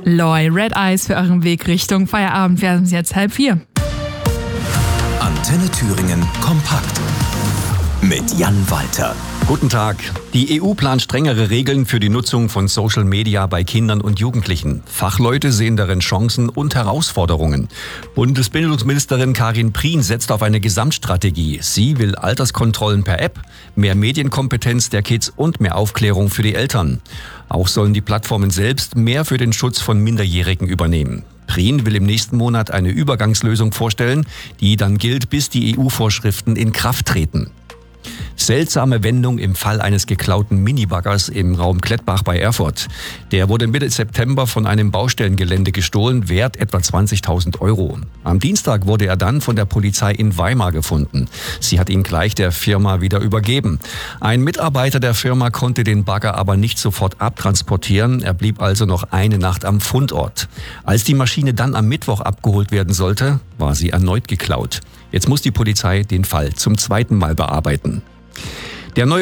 Loi, Red Eyes für euren Weg Richtung Feierabend. Wir haben es jetzt 3:30. Antenne Thüringen kompakt mit Jan Walter. Guten Tag. Die EU plant strengere Regeln für die Nutzung von Social Media bei Kindern und Jugendlichen. Fachleute sehen darin Chancen und Herausforderungen. Bundesbildungsministerin Karin Prien setzt auf eine Gesamtstrategie. Sie will Alterskontrollen per App, mehr Medienkompetenz der Kids und mehr Aufklärung für die Eltern. Auch sollen die Plattformen selbst mehr für den Schutz von Minderjährigen übernehmen. Prien will im nächsten Monat eine Übergangslösung vorstellen, die dann gilt, bis die EU-Vorschriften in Kraft treten. Seltsame Wendung im Fall eines geklauten Minibaggers im Raum Klettbach bei Erfurt. Der wurde Mitte September von einem Baustellengelände gestohlen, wert etwa 20.000 Euro. Am Dienstag wurde er dann von der Polizei in Weimar gefunden. Sie hat ihn gleich der Firma wieder übergeben. Ein Mitarbeiter der Firma konnte den Bagger aber nicht sofort abtransportieren. Er blieb also noch eine Nacht am Fundort. Als die Maschine dann am Mittwoch abgeholt werden sollte, war sie erneut geklaut. Jetzt muss die Polizei den Fall zum zweiten Mal bearbeiten. Der neue